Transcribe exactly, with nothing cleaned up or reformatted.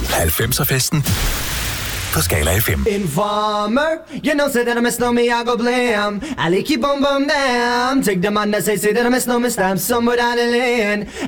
halvfemser-festen på Skala F M. Informer, you know, say that I miss no me, I go blam. I like keep on bum damn. Take them on that say, say that I miss no me, stamp some without a land.